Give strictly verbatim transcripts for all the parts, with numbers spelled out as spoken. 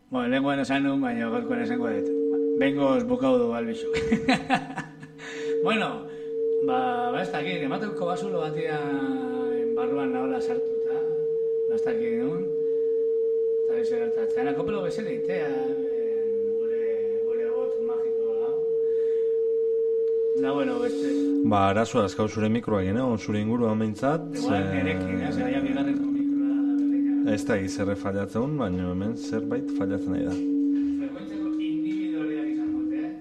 Bueno, lenguan esan nun, baina gorkoan esango dut. Bengoz bukau du albixu. Bueno, ba, ba ez dakit, emateuko bazulo batia barruan nahola sartuta. Ba ez dakit nun. Eta bize gertatzen. Akopelo bezala itea, gure, gure agot magiko da. Da, bueno, beste... Ba, arazoa azkau zure mikroa gine, on zure inguruan behintzat. Igual, nerekin, ez, aia bigarreko mikroa da, berdina. Ez da gizerre fallatzen, baina hemen zerbait fallatzen nahi da. Frekuentzeko individualiak izango dute, eh?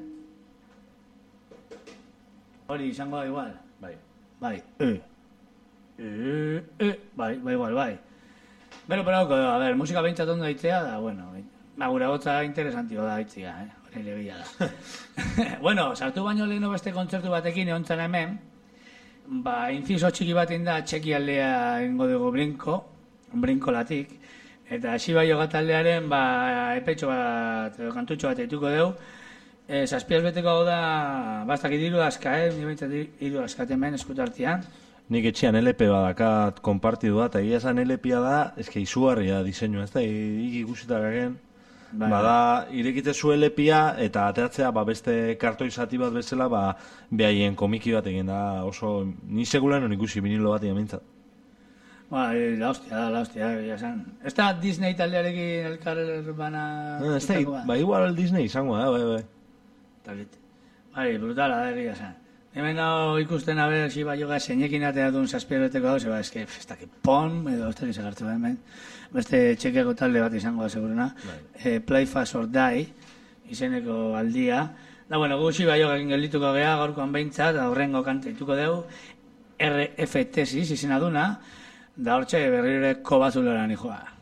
Hori izango da igual. Bai. Bai. E. E, e. Bai, bai, igual, bai. Bero, pero, a ver, musika behintzat ondo daitzea da, bueno, ba, gure gotza interesantio da daitzea, eh? Hori lebila da. Bueno, sartu baino leheno beste kontzertu batekin egontzan hemen, ba, infiso txiki bat inda txeki aldea ingo dugu brinko, brinkolatik, eta hasi bai jogataldearen, ba, epetxo bat, edo kantutxo bat eituko dugu, e, zazpiaz beteko hau da, bastak idiru aska, eh? Ni behintzat idiru askat hemen eskutartian. Nik etxean L P badakat konpartidua, eta egia esan L P-a da, eske izugarria diseinua, ez da, hik ikusita gagen. Bai, Bada, irekitezu L P-a, eta ateatzea ba, beste kartoi zati bat bezala, ba, behaien komiki bat egin da, oso, ni segulan non ikusi vinilo bat egin mintzat. Ba, e, la hostia da, la hostia, ya esan. Ez da Disney taldearekin elkar bana... Ah, ez da, ba, igual Disney izango, eh, bai, bai. Talit. Bai, brutala da, egia esan. Hemen hau ikusten haber, si bai joga, zeinekin atea duen zazpiabeteko hau, zeba, eske, ez dakit pon, edo ez dakit segartu hemen. Beste txekiako talde bat izango da, seguruna. E, Play Fast or Die, izeneko aldia. Da, bueno, guzi bai joga gelituko geha, gaurkoan behintzat, aurrengo kante dituko dugu, R F Tesis izena duna, da hortxe berrireko bazuloran ijoa.